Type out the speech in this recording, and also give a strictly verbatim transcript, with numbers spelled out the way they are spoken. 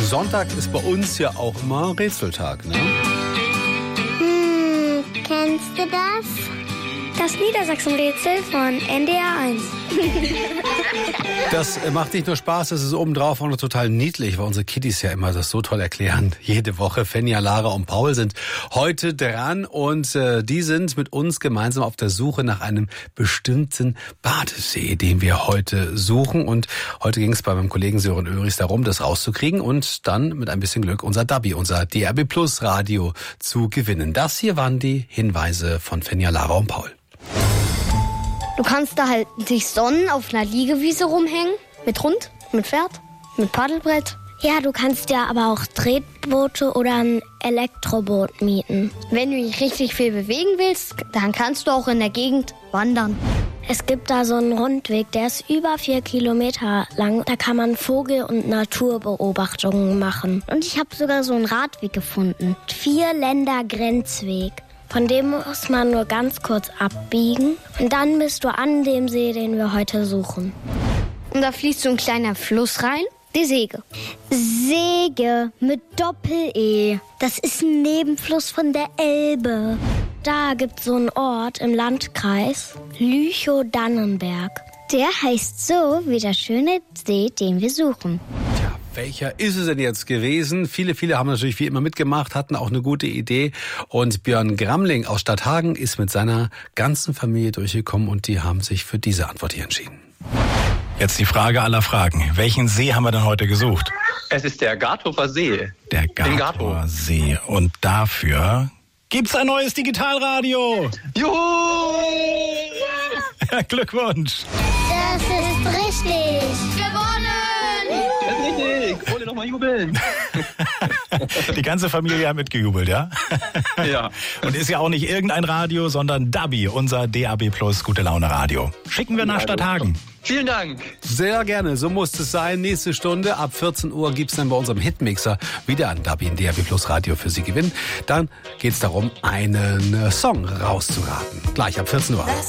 Sonntag ist bei uns ja auch immer Rätseltag, ne? Hm, kennst du das? Das Niedersachsen-Rätsel von N D R eins. Das macht nicht nur Spaß, es ist obendrauf auch noch total niedlich, weil unsere Kiddies ja immer das so toll erklären. Jede Woche. Fenja, Lara und Paul sind heute dran und äh, die sind mit uns gemeinsam auf der Suche nach einem bestimmten Badesee, den wir heute suchen. Und heute ging es bei meinem Kollegen Sören Öhrichs darum, das rauszukriegen und dann mit ein bisschen Glück unser Dabi, unser D R B Plus Radio zu gewinnen. Das hier waren die Hinweise von Fenja, Lara und Paul. Du kannst da halt dich sonnen, auf einer Liegewiese rumhängen, mit Hund, mit Pferd, mit Paddelbrett. Ja, du kannst ja aber auch Tretboote oder ein Elektroboot mieten. Wenn du dich richtig viel bewegen willst, dann kannst du auch in der Gegend wandern. Es gibt da so einen Rundweg, der ist über vier Kilometer lang. Da kann man Vogel- und Naturbeobachtungen machen. Und ich habe sogar so einen Radweg gefunden. Vier-Länder-Grenzweg. Von dem muss man nur ganz kurz abbiegen. Und dann bist du an dem See, den wir heute suchen. Und da fließt so ein kleiner Fluss rein, die Seege. Seege mit Doppel-E. Das ist ein Nebenfluss von der Elbe. Da gibt es so einen Ort im Landkreis, Lüchow-Dannenberg. Der heißt so wie der schöne See, den wir suchen. Welcher ist es denn jetzt gewesen? Viele, viele haben natürlich wie immer mitgemacht, hatten auch eine gute Idee. Und Björn Gramling aus Stadthagen ist mit seiner ganzen Familie durchgekommen und die haben sich für diese Antwort hier entschieden. Jetzt die Frage aller Fragen. Welchen See haben wir denn heute gesucht? Es ist der Gardhofer See. Der Gardhofer See. Und dafür gibt's ein neues Digitalradio. Juhu! Ja, Glückwunsch. Das ist richtig. Gewonnen! Das ist richtig. Ole, noch mal jubeln. Die ganze Familie hat mitgejubelt, ja? Ja. Und ist ja auch nicht irgendein Radio, sondern Dabi, unser D A B Plus Gute Laune Radio. Schicken wir nach Stadthagen. Vielen Dank. Sehr gerne, so muss es sein. Nächste Stunde ab vierzehn Uhr gibt's dann bei unserem Hitmixer wieder ein Dabi in D A B Plus Radio für Sie gewinnen. Dann geht's darum, einen Song rauszuraten. Gleich ab vierzehn Uhr.